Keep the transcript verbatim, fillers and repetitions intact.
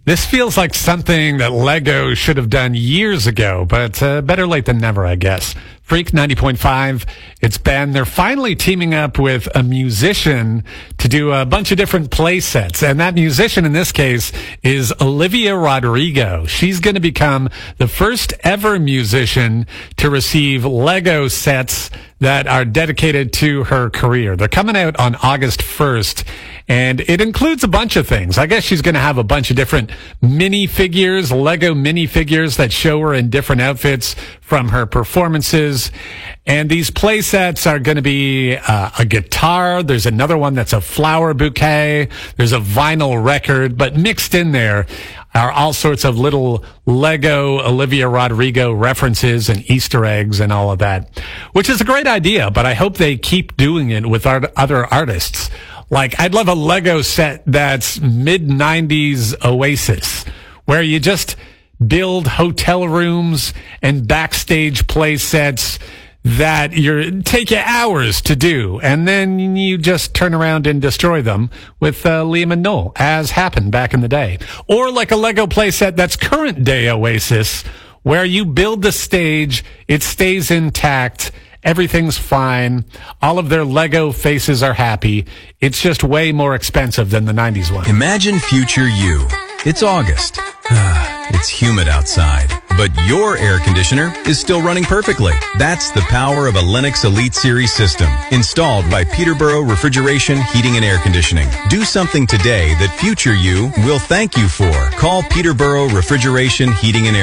This feels like something that Lego should have done years ago, but uh, better late than never, I guess. Freak ninety point five, it's Ben. They're finally teaming up with a musician to do a bunch of different play sets. And that musician in this case is Olivia Rodrigo. She's going to become the first ever musician to receive Lego sets that are dedicated to her career. They're coming out on August first, and it includes a bunch of things. I guess she's going to have a bunch of different minifigures, Lego minifigures that show her in different outfits from her performances. And these play sets are going to be uh, a guitar. There's another one that's a flower bouquet. There's a vinyl record, but mixed in there are all sorts of little Lego Olivia Rodrigo references and Easter eggs and all of that, which is a great idea, but I hope they keep doing it with art- other artists. Like, I'd love a Lego set that's mid nineties Oasis, where you just build hotel rooms and backstage play sets that you take you hours to do, and then you just turn around and destroy them with uh, Liam and Noel, as happened back in the day. Or like a Lego playset that's current day Oasis, where you build the stage, it stays intact, everything's fine, all of their Lego faces are happy. It's just way more expensive than the nineties one. Imagine future you. It's August. It's humid outside, but your air conditioner is still running perfectly. That's the power of a Lennox Elite Series system, installed by Peterborough Refrigeration, Heating and Air Conditioning. Do something today that future you will thank you for. Call Peterborough Refrigeration, Heating and Air